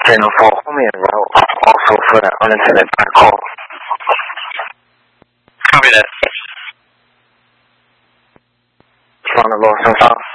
channel 4后面route also for the unintended backhaul. Copy that. Found the lost and south.